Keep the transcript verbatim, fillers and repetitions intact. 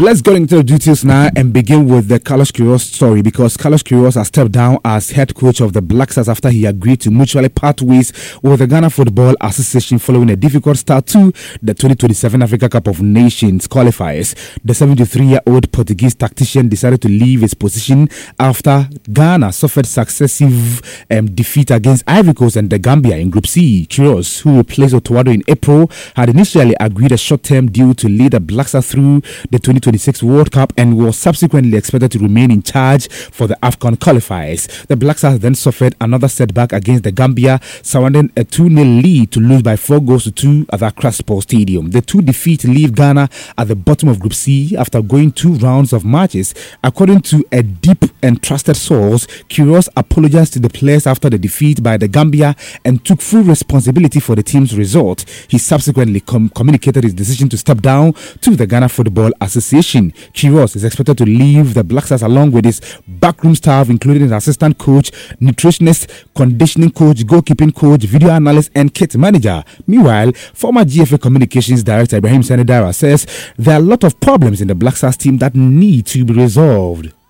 Let's go into the details now and begin with the Carlos Queiroz story, because Carlos Queiroz has stepped down as head coach of the Black Stars after he agreed to mutually part ways with the Ghana Football Association following a difficult start to the twenty twenty-seven Africa Cup of Nations qualifiers. The seventy-three-year-old Portuguese tactician decided to leave his position after Ghana suffered successive um, defeat against Ivory Coast and the Gambia in Group C. Queiroz, who replaced Otuado in April, had initially agreed a short-term deal to lead the Black Stars through the twenty twenty-six World Cup and was subsequently expected to remain in charge for the AFCON qualifiers. The Black Stars then suffered another setback against the Gambia, surrounding a two nil lead to lose by four goals to two at the Accra Sports Stadium. The two defeats leave Ghana at the bottom of Group C after going two rounds of matches. According to a deep and trusted source, Queiroz apologized to the players after the defeat by the Gambia and took full responsibility for the team's result. He subsequently com- communicated his decision to step down to the Ghana Football Association. Queiroz is expected to leave the Black Stars along with his backroom staff, including his assistant coach, nutritionist, conditioning coach, goalkeeping coach, video analyst, and kit manager. Meanwhile, former G F A Communications Director Ibrahim Sanidara says there are a lot of problems in the Black Stars team that need to be resolved.